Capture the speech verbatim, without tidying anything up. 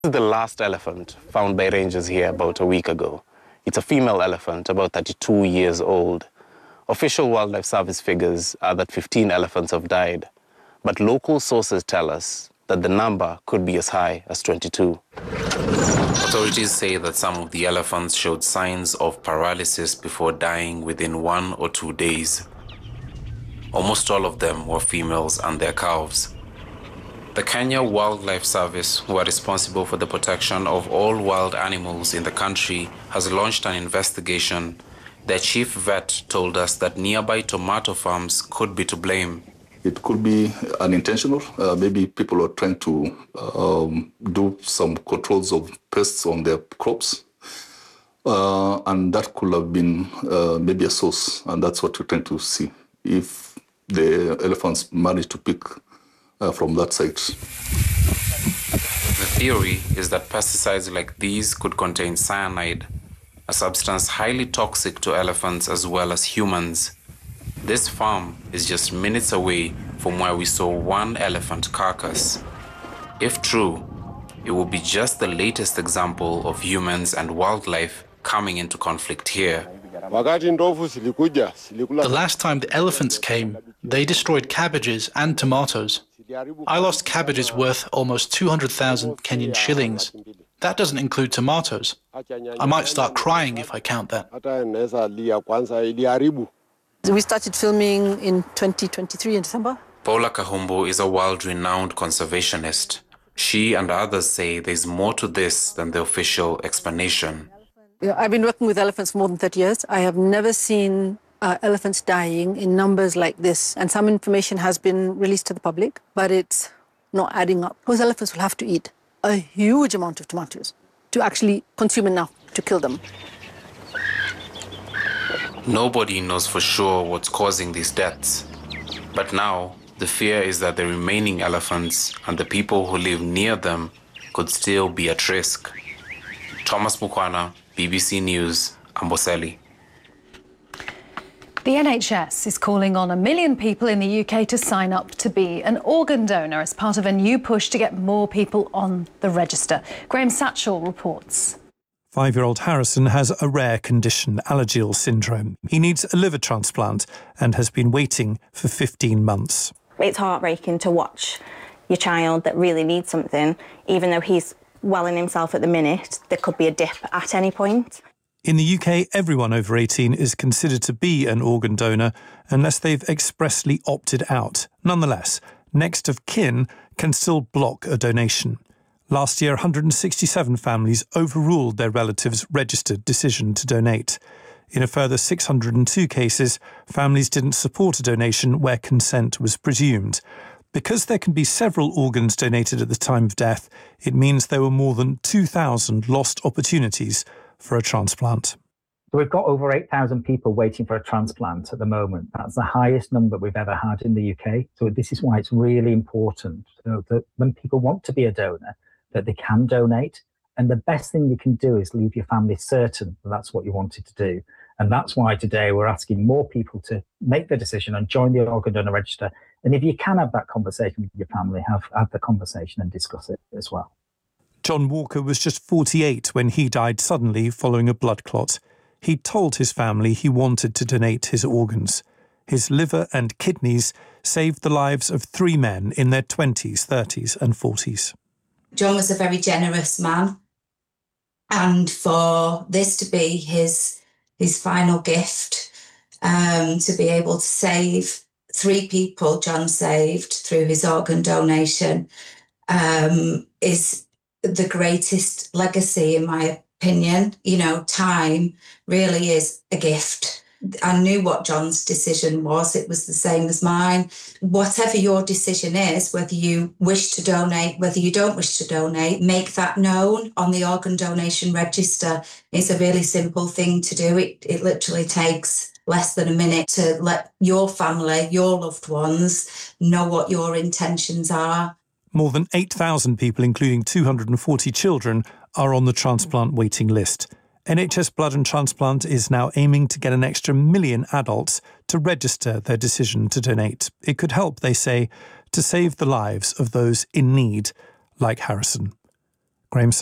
This is the last elephant found by rangers here about a week ago. It's a female elephant, about thirty-two years old. Official Wildlife Service figures are that fifteen elephants have died, but local sources tell us that the number could be as high as twenty-two. Authorities say that some of the elephants showed signs of paralysis before dying within one or two days. Almost all of them were females and their calves. The Kenya Wildlife Service, who are responsible for the protection of all wild animals in the country, has launched an investigation. Their chief vet told us that nearby tomato farms could be to blame. It could be unintentional. Uh, maybe people are trying to um, do some controls of pests on their crops. Uh, and that could have been uh, maybe a source. And that's what we're trying to see, if the elephants manage to pick uh, from that site. The theory is that pesticides like these could contain cyanide, a substance highly toxic to elephants as well as humans. This farm is just minutes away from where we saw one elephant carcass. If true, it will be just the latest example of humans and wildlife coming into conflict here. The last time the elephants came, they destroyed cabbages and tomatoes. I lost cabbages worth almost two hundred thousand Kenyan shillings. That doesn't include tomatoes. I might start crying if I count that. We started filming in twenty twenty-three in December. Paula Kahumbu is a world-renowned conservationist. She and others say there's more to this than the official explanation. I've been working with elephants for more than thirty years. I have never seen uh, elephants dying in numbers like this. And some information has been released to the public, but it's not adding up. Those elephants will have to eat a huge amount of tomatoes to actually consume enough to kill them. Nobody knows for sure what's causing these deaths. But now, the fear is that the remaining elephants and the people who live near them could still be at risk. Thomas Mukwana, B B C News, Amboseli. The N H S is calling on a million people in the U K to sign up to be an organ donor as part of a new push to get more people on the register. Graham Satchell reports. Five-year-old Harrison has a rare condition, Alagille syndrome. He needs a liver transplant and has been waiting for fifteen months. It's heartbreaking to watch your child that really needs something, even though he's well in himself at the minute, there could be a dip at any point. In the U K, everyone over eighteen is considered to be an organ donor unless they've expressly opted out. Nonetheless, next of kin can still block a donation. Last year, one hundred sixty-seven families overruled their relatives' registered decision to donate. In a further six hundred two cases, families didn't support a donation where consent was presumed. Because there can be several organs donated at the time of death, it means there were more than two thousand lost opportunities for a transplant. So we've got over eight thousand people waiting for a transplant at the moment. That's the highest number we've ever had in the U K. So this is why it's really important, you know, that when people want to be a donor, that they can donate. And the best thing you can do is leave your family certain that that's what you wanted to do. And that's why today we're asking more people to make the decision and join the organ donor register. And if you can have that conversation with your family, have, have the conversation and discuss it as well. John Walker was just forty-eight when he died suddenly following a blood clot. He told his family he wanted to donate his organs. His liver and kidneys saved the lives of three men in their twenties, thirties and forties. John was a very generous man. And for this to be his, his final gift, um, to be able to save three people John saved through his organ donation, um, is the greatest legacy, in my opinion. You know, time really is a gift. I knew what John's decision was. It was the same as mine. Whatever your decision is, whether you wish to donate, whether you don't wish to donate, make that known on the organ donation register. It's a really simple thing to do. It, it literally takes less than a minute to let your family, your loved ones, know what your intentions are. More than eight thousand people, including two hundred forty children, are on the transplant waiting list. N H S Blood and Transplant is now aiming to get an extra million adults to register their decision to donate. It could help, they say, to save the lives of those in need, like Harrison. Graham